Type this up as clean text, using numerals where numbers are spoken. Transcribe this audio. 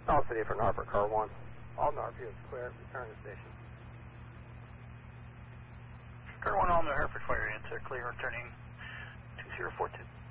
All City for Norfolk, car 1. All Norfolk is clear. Return to station. Car 1, all New Hereford, fire into clear, returning 2042.